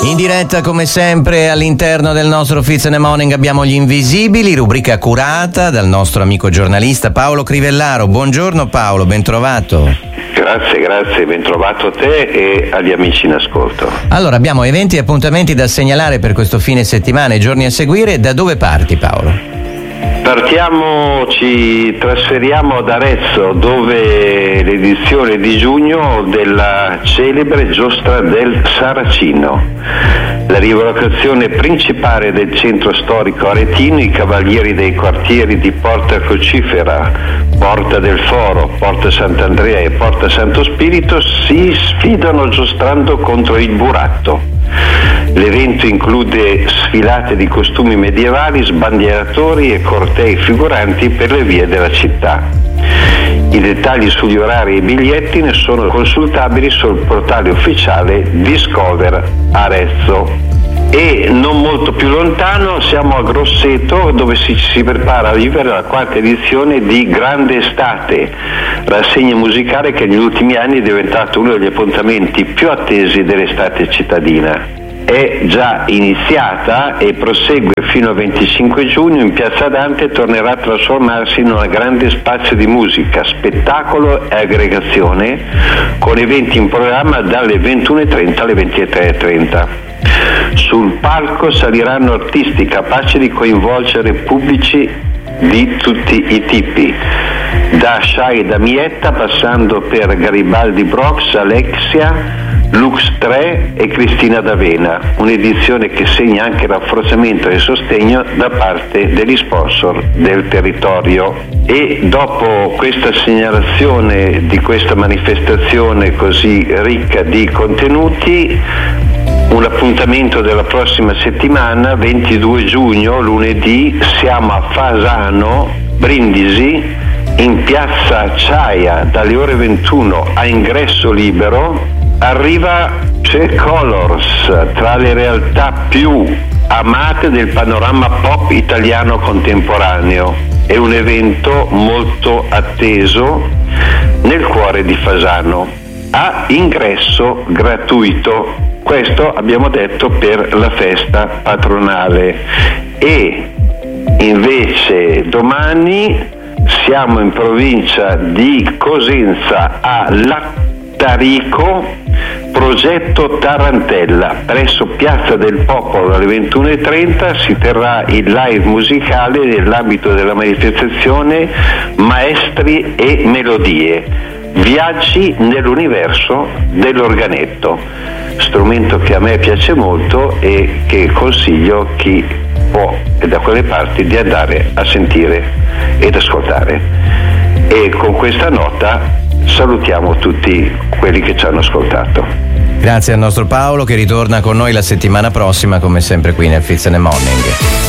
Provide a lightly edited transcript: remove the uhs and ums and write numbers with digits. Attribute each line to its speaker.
Speaker 1: In diretta come sempre all'interno del nostro Fizz in the Morning abbiamo Gli Invisibili, rubrica curata dal nostro amico giornalista Paolo Crivellaro. Buongiorno Paolo, ben trovato.
Speaker 2: Grazie, ben trovato a te e agli amici in ascolto.
Speaker 1: Allora, abbiamo eventi e appuntamenti da segnalare per questo fine settimana e giorni a seguire. Da dove parti, Paolo?
Speaker 2: Ci trasferiamo ad Arezzo, dove l'edizione di giugno della celebre Giostra del Saracino. La rievocazione principale del centro storico aretino, i cavalieri dei quartieri di Porta Crocifera, Porta del Foro, Porta Sant'Andrea e Porta Santo Spirito si sfidano giostrando contro il buratto. L'evento include sfilate di costumi medievali, sbandieratori e cortei figuranti per le vie della città. I dettagli sugli orari e i biglietti ne sono consultabili sul portale ufficiale Discover Arezzo. E non molto più lontano siamo a Grosseto, dove si prepara a vivere la quarta edizione di Grande Estate, rassegna musicale che negli ultimi anni è diventato uno degli appuntamenti più attesi dell'estate cittadina. È già iniziata e prosegue fino al 25 giugno in Piazza Dante e tornerà a trasformarsi in un grande spazio di musica, spettacolo e aggregazione, con eventi in programma dalle 21.30 alle 23.30. Sul palco saliranno artisti capaci di coinvolgere pubblici di tutti i tipi, da Shai e Damietta passando per Garibaldi Brox, Alexia, Lux 3 e Cristina D'Avena, un'edizione che segna anche rafforzamento e sostegno da parte degli sponsor del territorio. E dopo questa segnalazione di questa manifestazione così ricca di contenuti, un appuntamento della prossima settimana, 22 giugno, lunedì, siamo a Fasano, Brindisi, in piazza Ciaia, dalle ore 21 a ingresso libero. Arriva C'è Colors, tra le realtà più amate del panorama pop italiano contemporaneo. È un evento molto atteso nel cuore di Fasano. A ingresso gratuito. Questo abbiamo detto per la festa patronale. E invece domani siamo in provincia di Cosenza a Lattarico, progetto Tarantella, presso Piazza del Popolo alle 21.30 si terrà il live musicale nell'ambito della manifestazione Maestri e Melodie, viaggi nell'universo dell'organetto, strumento che a me piace molto e che consiglio chi può e da quelle parti di andare a sentire ed ascoltare. E con questa nota salutiamo tutti quelli che ci hanno ascoltato.
Speaker 1: Grazie al nostro Paolo che ritorna con noi la settimana prossima come sempre qui nel Fizz in the Morning.